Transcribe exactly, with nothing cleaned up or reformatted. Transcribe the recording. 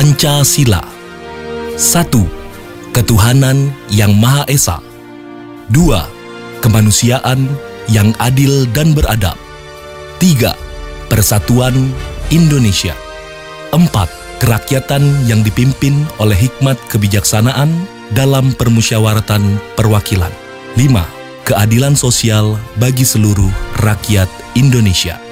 Pancasila. Satu, ketuhanan yang Maha Esa. Dua, kemanusiaan yang adil dan beradab. Tiga, persatuan Indonesia. Empat, kerakyatan yang dipimpin oleh hikmat kebijaksanaan dalam permusyawaratan perwakilan. Lima, keadilan sosial bagi seluruh rakyat Indonesia.